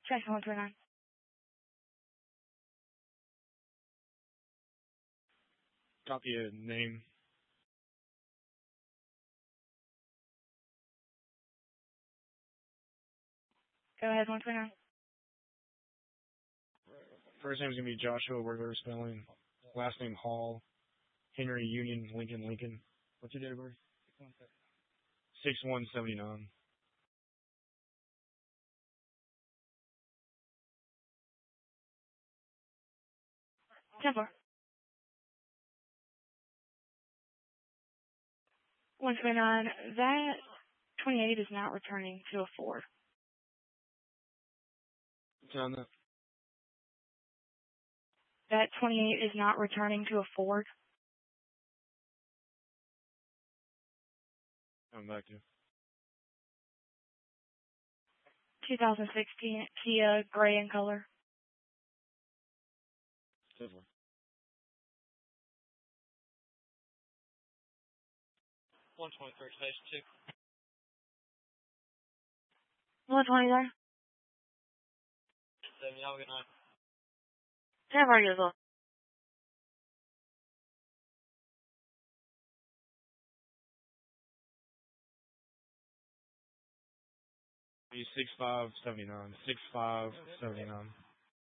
Jackson 129. Copy a name. Go ahead, 129. First name is going to be Joshua, regular spelling. Last name Hall. Henry Union Lincoln. What's your date of birth? 6179. 10-4. 129. That 28 is not returning to a Ford. What's on that? That 28 is not returning to a Ford. I'm back to you. 2016 Kia, gray in color. 10-4. 123, station 120 there. 2. Y'all good night. 10-4 you as well. Be 6579. 6579.